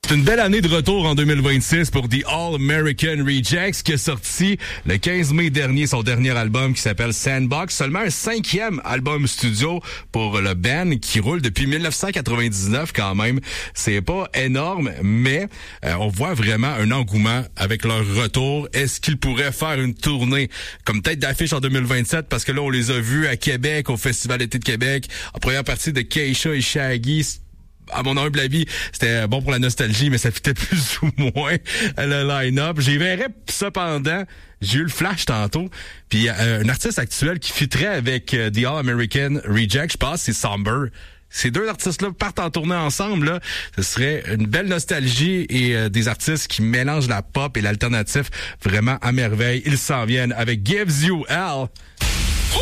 C'est une belle année de retour en 2026 pour The All American Rejects qui est sorti le 15 mai dernier son dernier album qui s'appelle Sandbox. Seulement un 5e album studio pour le band qui roule depuis 1999 quand même. C'est pas énorme, mais on voit vraiment un engouement avec leur retour. Est-ce qu'ils pourraient faire une tournée comme tête d'affiche en 2027? Parce que là, on les a vus à Québec, au Festival d'été de Québec, en première partie de Keisha et Shaggy. À mon humble avis, c'était bon pour la nostalgie, mais ça fitait plus ou moins le line-up. J'y verrais cependant, j'ai eu le flash tantôt, puis un artiste actuel qui fitterait avec The All American Reject, je pense, c'est Somber. Ces deux artistes-là partent en tournée ensemble, là. Ce serait une belle nostalgie et des artistes qui mélangent la pop et l'alternatif vraiment à merveille. Ils s'en viennent avec Gives You Hell.